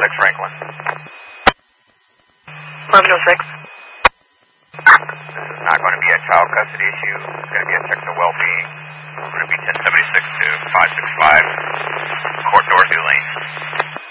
Lake Franklin. 1106. This is not going to be a child custody issue. It's going to be a sexual well-being. We're going to be 1076 to 565 Court Door, Lane.